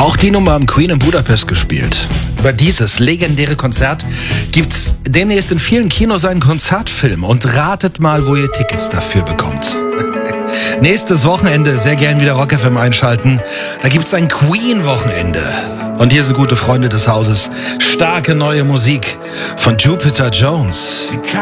Auch die Nummer am Queen in Budapest gespielt. Über dieses legendäre Konzert gibt's demnächst in vielen Kinos einen Konzertfilm. Und ratet mal, wo ihr Tickets dafür bekommt. Nächstes Wochenende sehr gern wieder Rock FM einschalten. Da gibt's ein Queen-Wochenende. Und hier sind gute Freunde des Hauses. Starke neue Musik von Jupiter Jones.